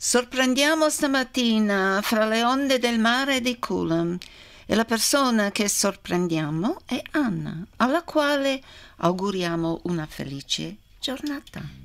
Sorprendiamo stamattina fra le onde del mare di Coolum e la persona che sorprendiamo è Anna, alla quale auguriamo una felice giornata.